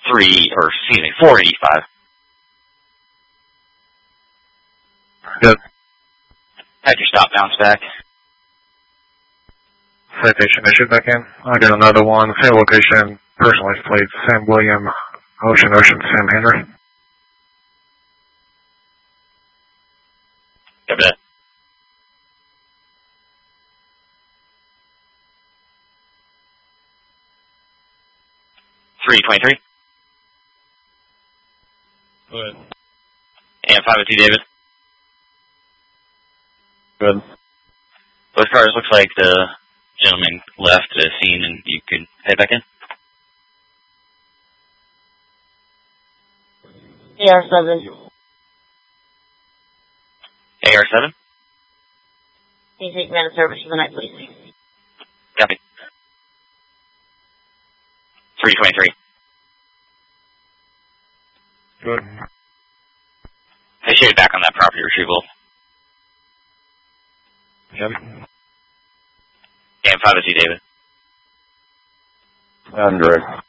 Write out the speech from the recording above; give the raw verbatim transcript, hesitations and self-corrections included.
three, or excuse me, four eighty-five. Good. Have your stop bounce back. Citation issued back in. I got another one. Same location. Personalized plate. Sam William. Ocean Ocean Sam Henry. Got that. three twenty-three. Go ahead. And five oh two, David. Good. Both cars looks like the gentleman left the scene and you could head back in. A R seven. A R seven? Can you take me out of service for the night, please? Copy. three twenty-three. Good. I should back on that property retrieval. Yep. And five oh two, David. I'm direct.